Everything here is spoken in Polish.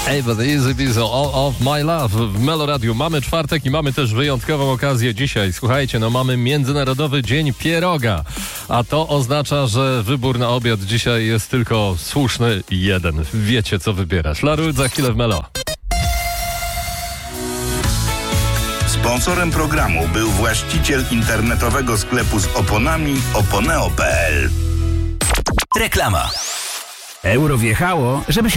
Ava the Easy Beasy, All of My Love w Meloradiu. Mamy czwartek i mamy też wyjątkową okazję dzisiaj. Słuchajcie, mamy Międzynarodowy Dzień Pieroga, a to oznacza, że wybór na obiad dzisiaj jest tylko słuszny jeden. Wiecie, co wybierać. Larud za chwilę w Melo. Sponsorem programu był właściciel internetowego sklepu z oponami oponeo.pl. Reklama. Euro wjechało, żeby się